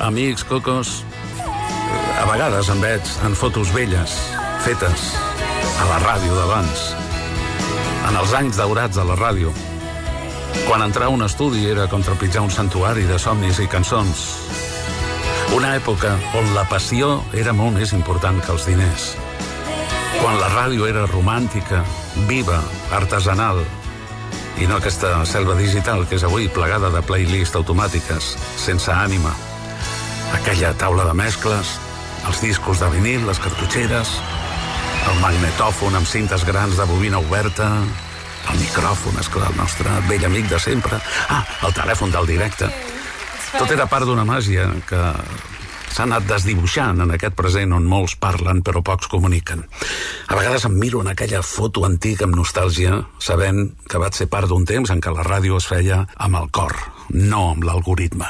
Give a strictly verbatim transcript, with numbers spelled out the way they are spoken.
amics, cocos, a vegades em veig en fotos velles, fetes a la ràdio d'abans, en els anys daurats de la ràdio, quan entrar a un estudi era com trepitjar un santuari de somnis i cançons. Una època on la passió era molt més important que els diners. Quan la ràdio era romàntica, viva, artesanal, i no aquesta selva digital que és avui plegada de playlist automàtiques, sense ànima. Aquella taula de mescles, els discos de vinil, les cartutxeres, el magnetòfon amb cintes grans de bobina oberta, el micròfon, esclar, el nostre vell amic de sempre. Ah, el telèfon del directe. Tot era part d'una màgia que s'ha anat desdibuixant en aquest present on molts parlen però pocs comuniquen. A vegades em miro en aquella foto antiga amb nostàlgia, sabent que vaig ser part d'un temps en què la ràdio es feia amb el cor, no amb l'algoritme.